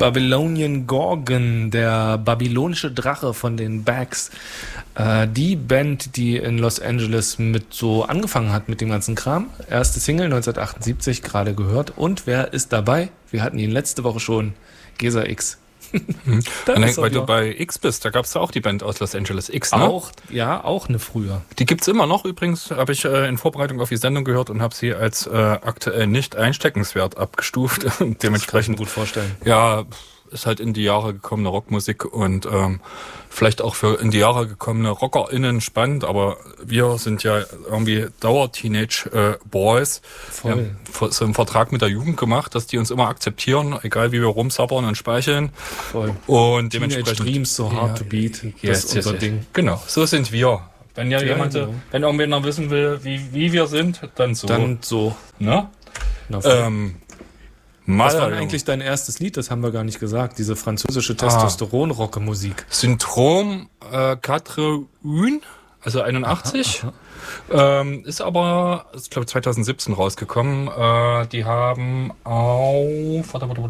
Babylonian Gorgon, der babylonische Drache von den Bags. Die Band, die in Los Angeles mit so angefangen hat mit dem ganzen Kram. Erste Single 1978, gerade gehört. Und wer ist dabei? Wir hatten ihn letzte Woche schon. Gesa X. Weil du bei X bist, da gab es ja auch die Band aus Los Angeles X, ne? Auch eine früher. Die gibt's immer noch übrigens, habe ich in Vorbereitung auf die Sendung gehört und habe sie als aktuell nicht einsteckenswert abgestuft. Dementsprechend das kann ich mir gut vorstellen. Ja, ist halt in die Jahre gekommene Rockmusik und vielleicht auch für in die Jahre gekommene RockerInnen spannend, aber wir sind ja irgendwie Dauer-Teenage-Boys. Voll. Wir haben so einen Vertrag mit der Jugend gemacht, dass die uns immer akzeptieren, egal wie wir rumsabbern und speicheln. Voll. Und Teenage dementsprechend Dreams, so hard to beat. Das ist unser Ding. Genau, so sind wir. Wenn jemand, genau. wenn irgendwer wissen will, wie wir sind, dann so. Dann so. Ne? Was war denn eigentlich dein erstes Lied? Das haben wir gar nicht gesagt. Diese französische Testosteron-Rocke-Musik. Syndrom 81, also 81. Aha. Ist aber, ich glaube, 2017 rausgekommen. Die haben auf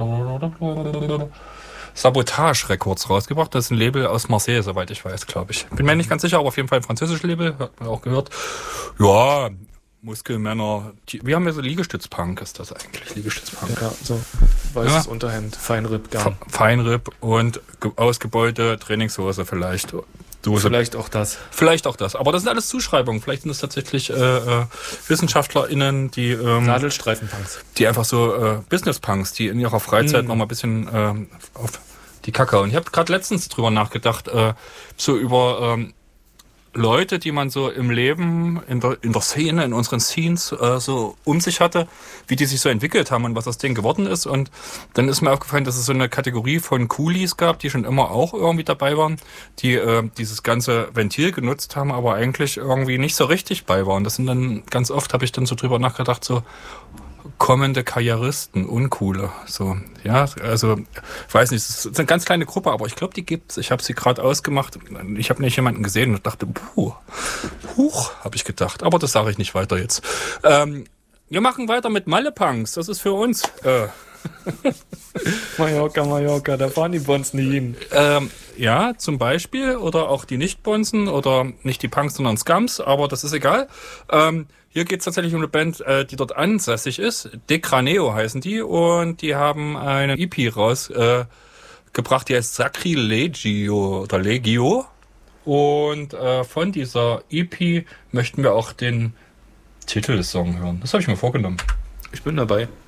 Sabotage Records rausgebracht. Das ist ein Label aus Marseille, soweit ich weiß, glaube ich. Bin mir nicht ganz sicher, aber auf jeden Fall ein französisches Label. Hat man auch gehört. Ja, Muskelmänner. Wir haben ja so Liegestützpunk, ist das eigentlich. Liegestützpunk. Ja, so weißes Unterhemd, Feinripp, Garn. Feinripp und ausgebeute Trainingshose vielleicht. Vielleicht auch das. Vielleicht auch das. Aber das sind alles Zuschreibungen. Vielleicht sind es tatsächlich WissenschaftlerInnen, die Nadelstreifenpunks. Die einfach so Businesspunks, die in ihrer Freizeit noch mal ein bisschen auf die Kacke. Und ich habe gerade letztens drüber nachgedacht, so über Leute, die man so im Leben, in der Szene, in unseren Scenes so um sich hatte, wie die sich so entwickelt haben und was aus denen geworden ist. Und dann ist mir aufgefallen, dass es so eine Kategorie von Coolies gab, die schon immer auch irgendwie dabei waren, die dieses ganze Ventil genutzt haben, aber eigentlich irgendwie nicht so richtig bei waren. Das sind dann ganz oft, habe ich dann so drüber nachgedacht, so kommende Karrieristen, uncoole. So, ja, also, ich weiß nicht, es ist eine ganz kleine Gruppe, aber ich glaube, die gibt's. Ich habe sie gerade ausgemacht. Ich habe nicht jemanden gesehen und dachte, huch, habe ich gedacht. Aber das sage ich nicht weiter jetzt. Wir machen weiter mit Malle-Punks. Das ist für uns. Mallorca, da fahren die Bonzen nie hin. Ja, zum Beispiel. Oder auch die Nicht-Bonzen oder nicht die Punks, sondern Scums. Aber das ist egal. Hier geht es tatsächlich um eine Band, die dort ansässig ist. Decraneo heißen die. Und die haben eine EP rausgebracht, die heißt Sacrilegio oder Legio. Und von dieser EP möchten wir auch den Titelsong hören. Das habe ich mir vorgenommen. Ich bin dabei.